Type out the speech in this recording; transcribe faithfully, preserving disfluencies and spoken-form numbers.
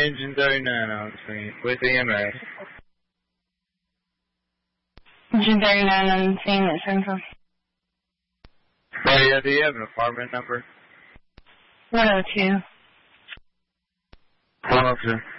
Engine thirty-nine on scene with E M S. Engine thirty-nine on the scene at Central. Oh yeah, do you have an apartment number? one oh two. one oh two.